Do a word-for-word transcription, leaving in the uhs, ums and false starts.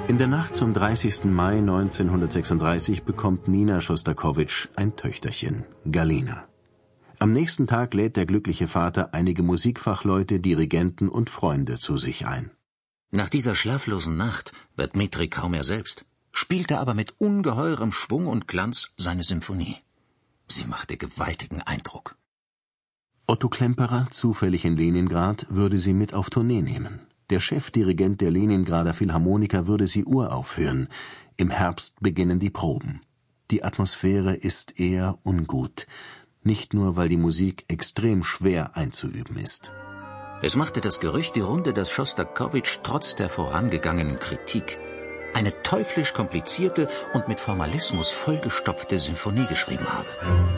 In der Nacht zum dreißigsten Mai neunzehnhundertsechsunddreißig bekommt Nina Schostakowitsch ein Töchterchen, Galina. Am nächsten Tag lädt der glückliche Vater einige Musikfachleute, Dirigenten und Freunde zu sich ein. Nach dieser schlaflosen Nacht wird Dmitri kaum er selbst, spielte aber mit ungeheurem Schwung und Glanz seine Symphonie. Sie machte gewaltigen Eindruck. Otto Klemperer, zufällig in Leningrad, würde sie mit auf Tournee nehmen. Der Chefdirigent der Leningrader Philharmoniker würde sie uraufführen. Im Herbst beginnen die Proben. Die Atmosphäre ist eher ungut. Nicht nur, weil die Musik extrem schwer einzuüben ist. Es machte das Gerücht die Runde, dass Schostakowitsch trotz der vorangegangenen Kritik eine teuflisch komplizierte und mit Formalismus vollgestopfte Symphonie geschrieben habe.